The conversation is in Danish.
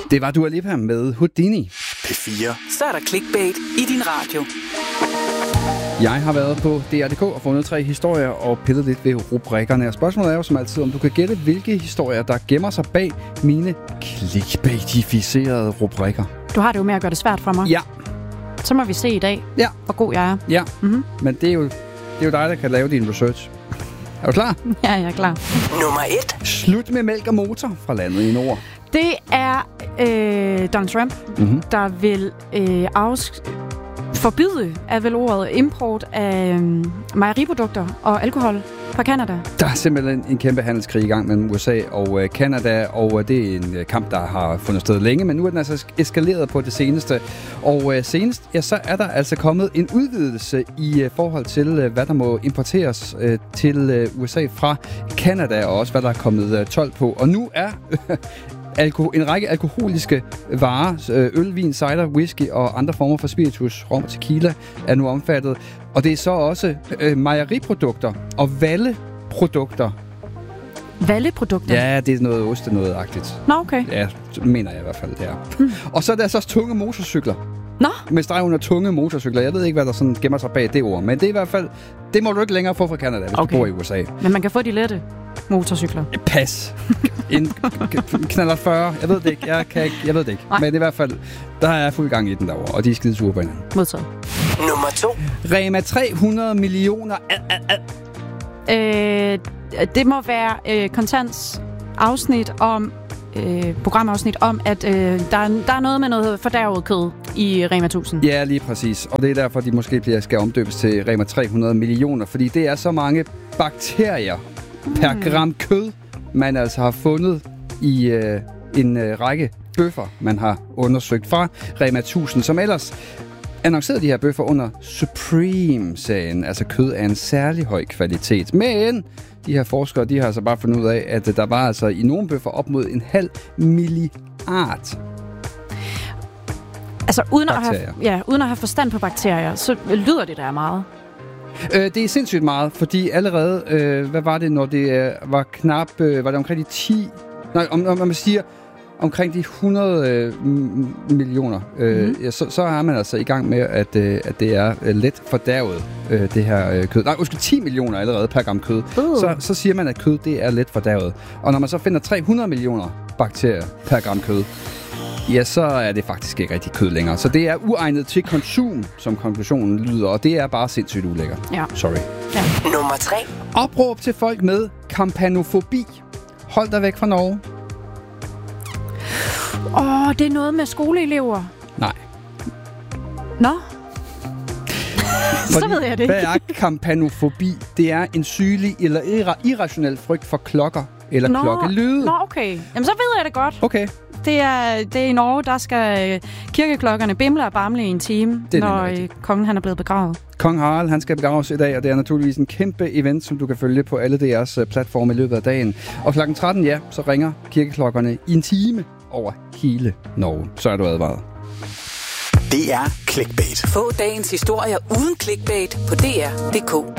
Det var Dua Lipa med Houdini. P4. Så er der clickbait i din radio. Jeg har været på DR.dk og fundet 3 historier og pillet lidt ved rubrikkerne. Og spørgsmålet er jo som altid, om du kan gætte, hvilke historier, der gemmer sig bag mine clickbaitificerede rubrikker. Du har det jo med at gøre det svært for mig. Ja. Så må vi se i dag, hvor god jeg er. Ja, men det er jo dig, der kan lave din research. Er du klar? Ja, jeg er klar. Nummer 1. Slut med mælk og motor fra landet i nord. Det er Donald Trump, der vil forbyde, er vel ordet, import af mejeriprodukter og alkohol fra Canada. Der er simpelthen en kæmpe handelskrig i gang mellem USA og Canada, og det er en kamp, der har fundet sted længe, men nu er den altså eskaleret på det seneste. Og senest, så er der altså kommet en udvidelse i forhold til, hvad der må importeres til USA fra Canada, og også hvad der er kommet told på. Og nu er en række alkoholiske varer, øl, vin, cider, whisky og andre former for spiritus, rom og tequila er nu omfattet. Og det er så også mejeriprodukter og valleprodukter. Valleprodukter? Ja, det er noget oste, noget-agtigt. Nå, okay. Ja, mener jeg i hvert fald, det er. Og så er der så også tunge motorcykler. Nå? Med streg under tunge motorcykler. Jeg ved ikke, hvad der sådan gemmer sig bag det ord, men det er i hvert fald, det må du ikke længere få fra Canada, hvis du bor i USA. Men man kan få de lette motorcykler. Pas. En knallert 40. Jeg ved det ikke. Jeg ved det ikke. Men i hvert fald, der er fuld gang i den derovre, og de er skide sure på hinanden. Modtaget. Nummer 2. Rema 300 millioner. Det må være Kontants afsnit om programafsnit om, at der er noget med noget fordærvet kød i Rema 1000. Ja, lige præcis. Og det er derfor, de måske skal omdøbes til Rema 300 millioner, fordi det er så mange bakterier per gram kød, man altså har fundet i en række bøffer, man har undersøgt fra Rema 1000, som ellers annoncerede de her bøffer under Supreme-serien, altså kød af en særlig høj kvalitet. Men de her forskere, de har altså bare fundet ud af, at der var altså i nogle bøffer op mod 0,5 milliard. Altså uden at have forstand på bakterier, så lyder det der meget. Det er sindssygt meget, fordi allerede, hvad var det, når det var knap, var det omkring de 10, nej, om man siger omkring de 100 millioner, så er man altså i gang med, at det er let fordærvet, det her kød. Nej, 10 millioner allerede per gram kød. Så siger man, at kød, det er let fordærvet. Og når man så finder 300 millioner bakterier per gram kød, ja, så er det faktisk ikke rigtig kød længere. Så det er uegnet til konsum, som konklusionen lyder, og det er bare sindssygt ulækkert. Ja. Sorry. Ja. Nummer 3. Opråb til folk med kampanofobi. Hold dig væk fra Norge. Det er noget med skoleelever. Nej. Nå? Så ved jeg det ikke. Hvad er kampanofobi? Det er en sygelig eller irrationel frygt for klokker eller klokkelyde. Nå, okay. Jamen, så ved jeg det godt. Okay. Det er i Norge, der skal kirkeklokkerne bimle og bamle i en time, når kongen han er blevet begravet. Kong Harald, han skal begraves i dag, og det er naturligvis en kæmpe event, som du kan følge på alle DR's platforme i løbet af dagen. Og klokken 13, så ringer kirkeklokkerne i en time over hele Norge. Så er du advaret. Det er clickbait. Få dagens historier uden clickbait på dr.dk.